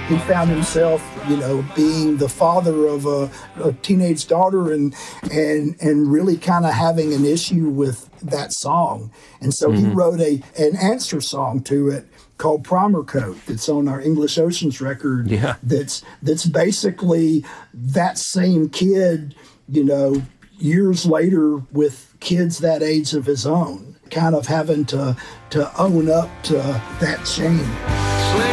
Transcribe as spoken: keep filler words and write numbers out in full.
he found himself, you know, being the father of a, a teenage daughter and and and really kind of having an issue with that song. And so mm-hmm. he wrote a an answer song to it called Primer Coat. It's on our English Oceans record. Yeah. That's that's basically that same kid, you know, years later with kids that age of his own, kind of having to to own up to that shame.